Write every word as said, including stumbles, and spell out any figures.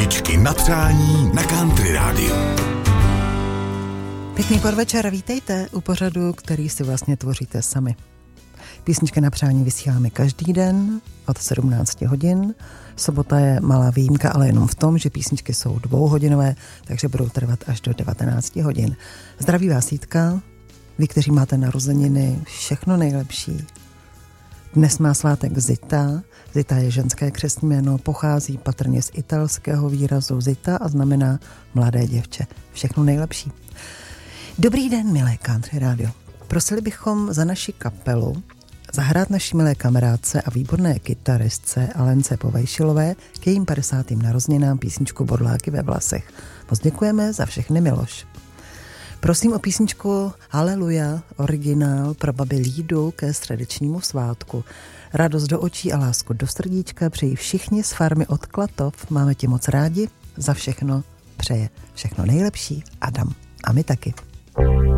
Písničky na přání na Country Rádiu. Pěkný podvečer, vítejte u pořadu, který si vlastně tvoříte sami. Písničky na přání vysíláme každý den od sedmnáct hodin. Sobota je malá výjimka, ale jenom v tom, že písničky jsou dvouhodinové, takže budou trvat až do devatenáct hodin. Zdraví vás Jitka, vy, kteří máte narozeniny, všechno nejlepší. Dnes má svátek Zita. Zita je ženské křestní jméno, pochází patrně z italského výrazu Zita a znamená mladé děvče. Všechno nejlepší. Dobrý den, milé Country Radio. Prosili bychom za naši kapelu zahrát naší milé kamarádce a výborné kytaristce Alence Povejšilové k jejím padesátým narozeninám písničku Bodláky ve vlasech. Moc děkujeme za všechny, Miloš. Prosím o písničku Haleluja, originál pro babi Lídu ke středečnímu svátku. Radost do očí a lásku do srdíčka přejí všichni z farmy od Klatov. Máme tě moc rádi, za všechno přeje všechno nejlepší Adam. A my taky.